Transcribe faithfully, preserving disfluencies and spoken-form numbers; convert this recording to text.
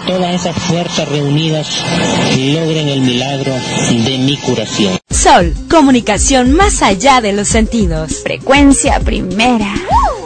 todas esas fuerzas reunidas logren el milagro de mi curación. Sol, comunicación más allá de los sentidos. Frecuencia primera.